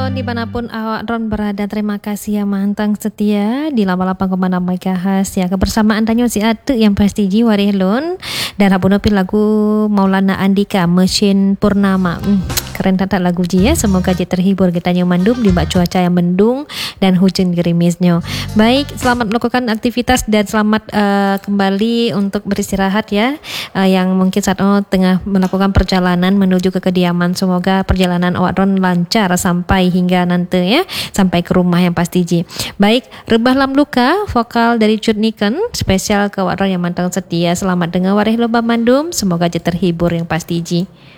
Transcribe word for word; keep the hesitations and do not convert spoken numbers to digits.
dimanapun awak Ron berada, terima kasih ya mantang setia di delapan puluh delapan koma enam megahertz ya. Kebersamaan Tanyo si Ate yang pasti ji warih lun. Dan hapunopin lagu Maulana Andika Mesin Purnama. Hmm, keren tak lagu ji ya. Semoga ji terhibur kita nyo mandum di bak cuaca yang mendung dan hujan gerimisnya. Baik, selamat melakukan aktivitas dan selamat uh, kembali untuk beristirahat ya. Uh, yang mungkin saat oh tengah melakukan perjalanan menuju ke kediaman. Semoga perjalanan awak Ron lancar sampai hingga nanti ya, sampai ke rumah yang pasti ji. Baik, Rebah Lam Luka, vokal dari Cut Niken, spesial ke awak Ron yang mantang setia. Selamat dengar warih loba mandum, semoga ji terhibur yang pasti ji.